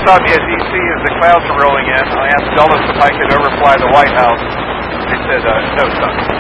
saw me at D.C. as the clouds were rolling in. I asked Dulles if I could overfly the White House. They said, no, son.